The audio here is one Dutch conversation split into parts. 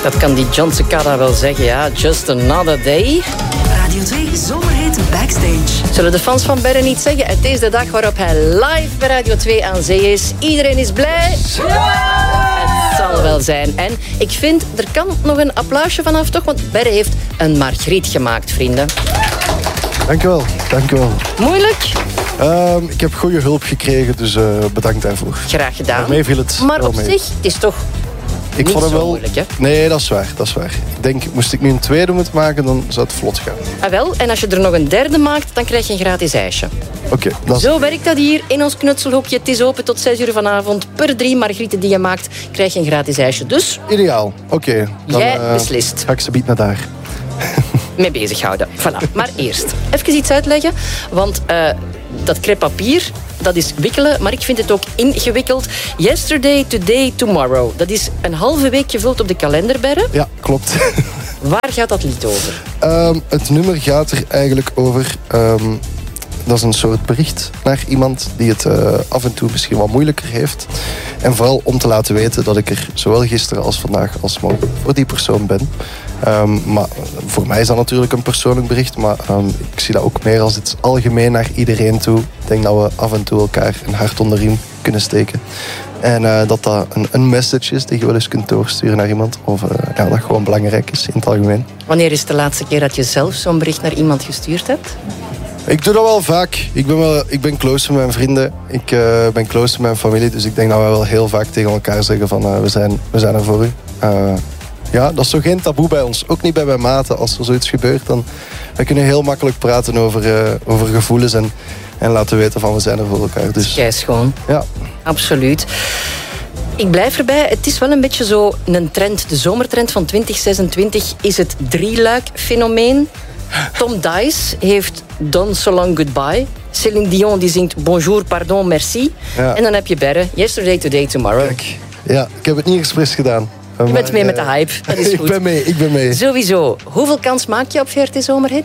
Dat kan die John Cicada wel zeggen, ja. Just another day. Radio 2 Zomerhit Backstage. Zullen de fans van Berre niet zeggen? Het is de dag waarop hij live bij Radio 2 aan zee is. Iedereen is blij. Het zal wel zijn. En ik vind, er kan nog een applausje vanaf, toch? Want Berre heeft een margriet gemaakt, vrienden. Dankjewel. Moeilijk? Ik heb goede hulp gekregen, dus bedankt daarvoor. Graag gedaan. Daarmee viel het maar wel op mee. zich, het is toch Ik niet vond hem zo wel moeilijk, hè? Nee, dat is waar. Ik denk, moest ik nu een tweede moeten maken, dan zou het vlot gaan. Ah, wel, en als je er nog een derde maakt, dan krijg je een gratis ijsje. Oké, dat is... Zo werkt dat hier in ons knutselhoekje. Het is open tot 6 uur vanavond. Per 3 margrieten die je maakt, krijg je een gratis ijsje. Dus Ideaal. Oké. jij beslist. Ga ik ze bied naar daar. Mee bezighouden. Voilà. Maar eerst, even iets uitleggen. Want dat crêpepapier, dat is wikkelen, maar ik vind het ook ingewikkeld. Yesterday, today, tomorrow. Dat is een halve week gevuld op de kalender, Berre. Ja, klopt. Waar gaat dat lied over? Het nummer gaat er eigenlijk over... dat is een soort bericht naar iemand die het af en toe misschien wat moeilijker heeft. En vooral om te laten weten dat ik er zowel gisteren als vandaag als morgen voor die persoon ben. Maar voor mij is dat natuurlijk een persoonlijk bericht. Maar ik zie dat ook meer als iets algemeen naar iedereen toe. Ik denk dat we af en toe elkaar een hart onder de riem kunnen steken. En dat een message is die je wel eens kunt doorsturen naar iemand. Of dat gewoon belangrijk is in het algemeen. Wanneer is de laatste keer dat je zelf zo'n bericht naar iemand gestuurd hebt? Ik doe dat wel vaak. Ik ben close met mijn vrienden. Ik ben close met mijn familie. Dus ik denk dat wij wel heel vaak tegen elkaar zeggen van we zijn er voor u. Ja, dat is toch geen taboe bij ons. Ook niet bij mijn maten. Als er zoiets gebeurt, dan we kunnen heel makkelijk praten over gevoelens en laten weten van we zijn er voor elkaar. Dus Kei schoon. ja. Absoluut. Ik blijf erbij. Het is wel een beetje zo een trend. De zomertrend van 2026 is het drieluik-fenomeen. Tom Dice heeft Done So Long Goodbye. Céline Dion die zingt Bonjour, pardon, merci. Ja. En dan heb je Berre. Yesterday, today, tomorrow. Kijk, ja, ik heb het niet expres gedaan. Je bent mee met de hype. Dat is goed. Ik ben mee. Sowieso. Hoeveel kans maak je op VRT Zomerhit?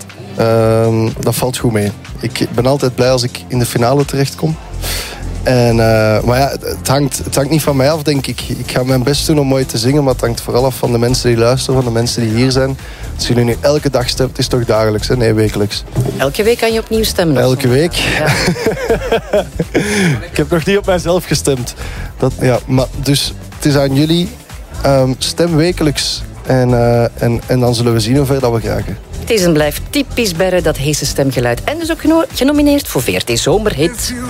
Dat valt goed mee. Ik ben altijd blij als ik in de finale terechtkom. Maar ja, het hangt niet van mij af, denk ik. Ik ga mijn best doen om mooi te zingen, maar het hangt vooral af van de mensen die luisteren, van de mensen die hier zijn. Als jullie nu elke dag stemt, het is toch dagelijks, hè? Nee, wekelijks. Elke week kan je opnieuw stemmen. Elke week? Ja. Ik heb nog niet op mijzelf gestemd. Maar dus het is aan jullie. Stem wekelijks. En dan zullen we zien hoe ver dat we geraken. Het is en blijft typisch Berre, dat heese stemgeluid. En dus ook genomineerd voor VRT Zomerhit.